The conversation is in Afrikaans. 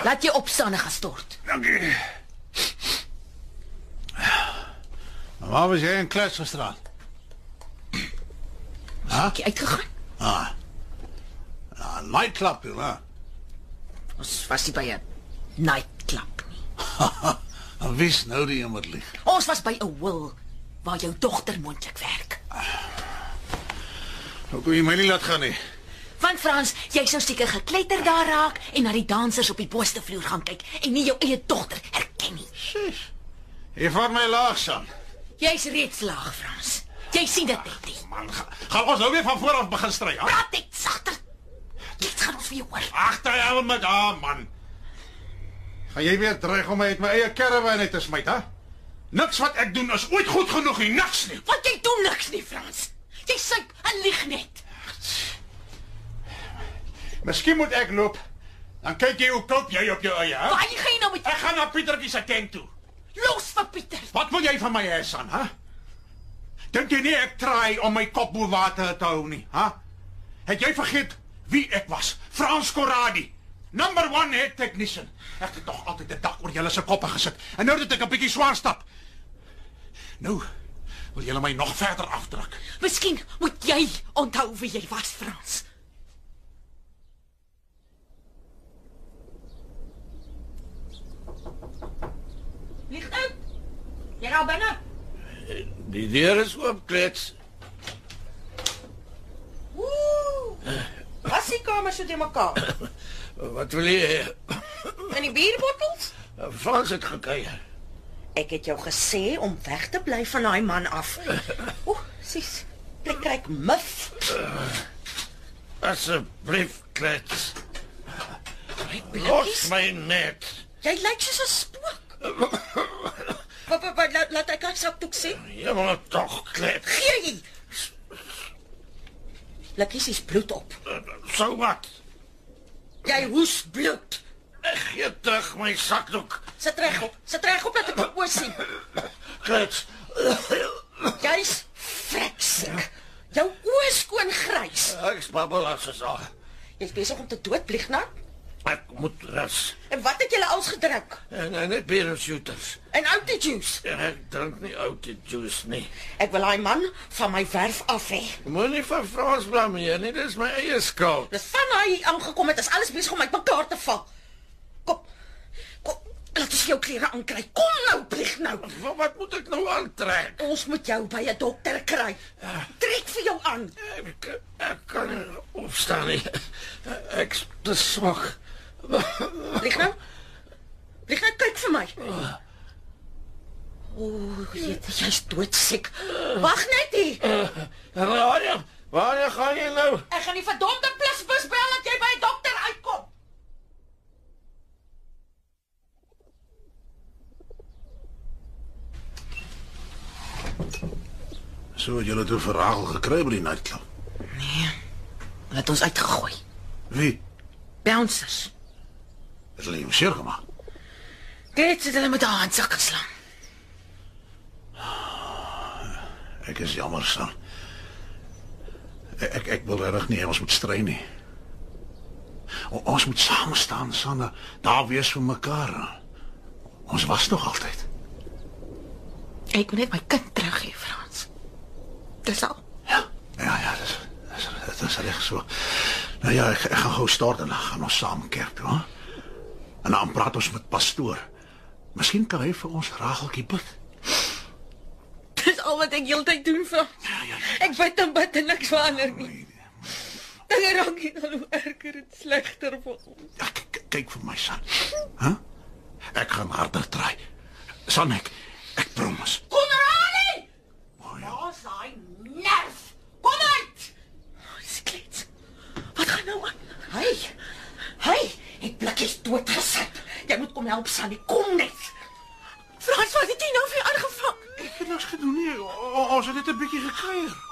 Laat jy opstaan en gaan stort. Dankie. Waar was jy in klas gisterand? Het jy uitgegaan? Nightclub, hè? Ons was nie by 'n nightclub nie. Wie's nou die een wat lieg? Ons was by 'n wil waar jou dogter moontlik werk. Hoe kon jy my nie laat gaan nie? Want Frans, jy sou seker gekletter daar raak en na die dansers op die boonste vloer gaan kyk en nie jou eie dogter herken nie. Sis. Jy vat my laag, son. Jy's reeds laag, Frans. Jy sien dit net nie. Man, gaan ons nou weer van voor af begin stry, hè? Praat net sagter. Dit gaan ons vir jou hoor. Agter jou met haar, man. Gaan jy weer dreig om my uit my eie caravan uit te smyt, hè? Niks wat ek doen is ooit goed genoeg nie, niks nie. Want jy doen niks nie, Frans. Jy suip en lieg net. Miskien moet ek loop. Dan kyk jy hoe koop jy op jou eie, hè? Waar gaan jy nou met Ek gaan na Pietertjie se tent toe. los vir Pieter? Wat wil jy van my hê, son, hè? Dink jy nie ek try om my kop bo water te hou nie, hè? Het jy vergeet wie ek was? Frans Corradi. Number 1 head technician. Ek het tog altyd 'n dak oor julle se koppe gesit. En nou dat ek 'n bietjie swaar stap. Nou wil julle my nog verder afdruk. Miskien moet jy onthou wie jy was, Frans. Licht uit. Jy gaan binne. Die deur is oop, klets. Was die kamer so te mekaar? Wat wil jy? En die bierbottels? Frans het gekuier. Ek het jou gesê om weg te bly van daai man af. Sies, plek kry ek mif. Asseblief, klets. Hy Los blikkies. my net. Jy lyk soos 'n spook. Wat laat ek kyk sakdoek sien? Jy moet toch, klets. Gee jy. Blikkies is bloed op. So wat? Jy hoes bloed. Ek gee terug my sakdoek. Sit reg op dat ek jou oë sien. Klets. Jy's vreksig. Jou oë skoon grys. Ek spabbel as is al. Jy's besig om te doodplieg nou? Ek moet rus. En wat het julle als gedrink? En net beer en shooters. En outie juice. Ek drink nie oude juice nie. Ek wil daai man van my werf af hê. Moenie van Frans blameer nie, dis my eie skuld. Dis van hy aangekom het, is alles besig om uitmekaar te val. Kom, laat ons jou klere aankry. Kom nou, plieg nou. Wat moet ek nou aantrek? Ons moet jou by 'n dokter kry. Trek vir jou aan. Ek kan nie opstaan nie. Ek's te swak. Lig nou, kyk vir my. Jy's doodsiek. Wag net hier. Waar gaan jy nou? Ek gaan die verdomde plusbus bel dat jy by 'n dokter uitkom. So het julle toe verhaal gekry by die nightclub. Nee. Hulle het ons uitgegooi. Wie? Bouncers. Het hulle jou seer gemaak? Dit het hulle met 'n handsak geslaan. Ek is jammer, son. Ek wil regtig nie hê ons moet stry nie. Ons moet saam staan, son. Daar wees vir mekaar. Ons was nog altyd. Ek wil net my kind terug hê, Frans. Dis al. Ja, dit is reg so. Nou ja, ek gaan gou stort en dan gaan ons saam kerk toe, hè? En dan praat ons met pastoor. Miskien kan hy vir ons Rageltjie bid. Dis al wat ek heeltyd doen, Frans. Ek bid en niks verander nie. Dinge raak hier al hoe erger en slegter vir ons. Ja, kyk vir my, son. Hè? Ek gaan harder try. Son, ek promise. Konradi! Waar's daai nerf? Kom uit! Dis klets. Wat gaan nou aan? Hy het blikkies doodgesit. Jy moet kom help, Sannie. Kom net. Frans, wat het jy nou vir aangevang? Ek het niks gedoen nie. Ons het net 'n bietjie gekuier.